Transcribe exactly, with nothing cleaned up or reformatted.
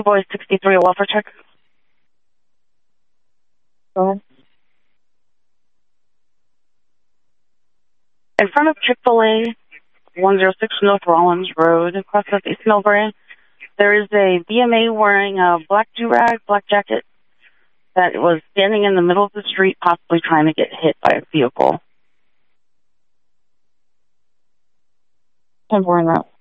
Boy sixty-three, a welfare check. Go ahead. In front of Chick-fil-A, one oh six North Rollins Road, across of East Millbrae, there is a B M A wearing a black do-rag, black jacket, that was standing in the middle of the street, possibly trying to get hit by a vehicle. ten four in that.